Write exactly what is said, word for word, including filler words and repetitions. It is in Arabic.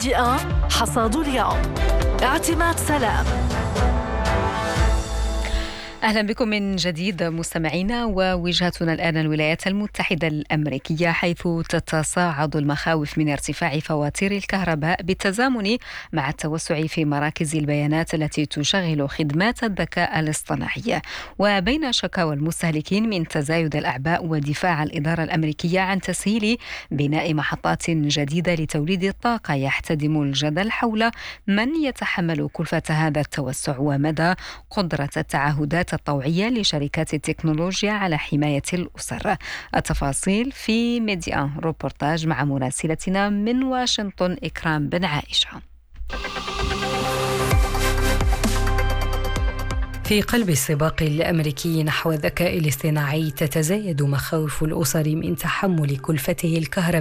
ميديا حصاد اليوم. اعتماد سلام. أهلا بكم من جديد مستمعينا، ووجهتنا الآن الولايات المتحدة الأمريكية، حيث تتصاعد المخاوف من ارتفاع فواتير الكهرباء بالتزامن مع التوسع في مراكز البيانات التي تشغل خدمات الذكاء الاصطناعي، وبين شكاوى المستهلكين من تزايد الأعباء ودفاع الإدارة الأمريكية عن تسهيل بناء محطات جديدة لتوليد الطاقة، يحتدم الجدل حول من يتحمل كلفة هذا التوسع ومدى قدرة التعهدات الطوعية لشركات التكنولوجيا على حماية الأسر. التفاصيل في ميديا روبورتاج مع مراسلتنا من واشنطن إكرام بن عائشة. في قلب السباق الأمريكي نحو الذكاء الاصطناعي، تتزايد مخاوف الأسر من تحمل كلفته الكهربائية